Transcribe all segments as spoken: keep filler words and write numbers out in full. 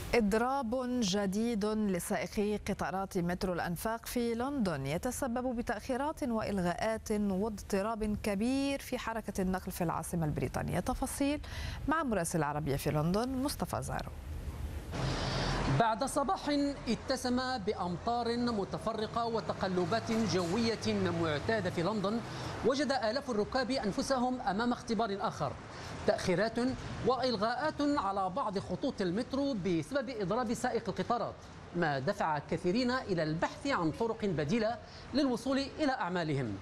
إضراب جديد لسائقي قطارات مترو الأنفاق في لندن يتسبب بتأخيرات وإلغاءات واضطراب كبير في حركة النقل في العاصمة البريطانية. تفاصيل مع مراسل العربية في لندن مصطفى زارو. بعد صباح اتسم بأمطار متفرقة وتقلبات جوية معتادة في لندن، وجد آلاف الركاب أنفسهم أمام اختبار آخر: تأخيرات وإلغاءات على بعض خطوط المترو بسبب إضراب سائق القطارات، ما دفع كثيرين إلى البحث عن طرق بديلة للوصول إلى أعمالهم.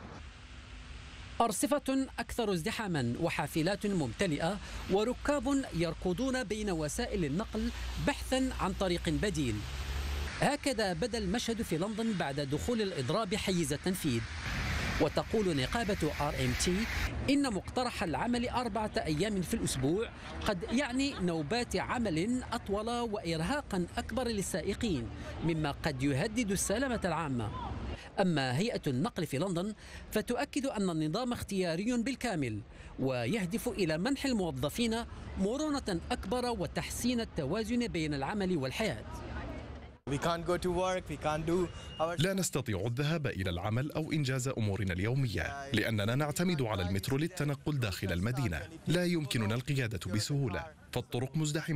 أرصفة أكثر ازدحاما وحافلات ممتلئة وركاب يركضون بين وسائل النقل بحثا عن طريق بديل. هكذا بدا المشهد في لندن بعد دخول الإضراب حيز التنفيذ. وتقول نقابة آر إم تي إن مقترح العمل أربعة أيام في الأسبوع قد يعني نوبات عمل أطول وإرهاقا أكبر للسائقين، مما قد يهدد السلامة العامة. أما هيئة النقل في لندن فتؤكد أن النظام اختياري بالكامل ويهدف إلى منح الموظفين مرونة أكبر وتحسين التوازن بين العمل والحياة. لا نستطيع الذهاب إلى العمل أو إنجاز أمورنا اليومية لأننا نعتمد على المترو للتنقل داخل المدينة. لا يمكننا القيادة بسهولة فالطرق مزدحمة.